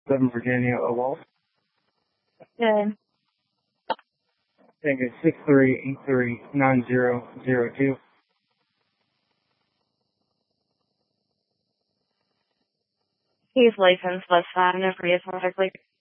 7 Virginia, a Walt. Good. Thank you. 63839002. He's licensed plus 5, no previous motor, please.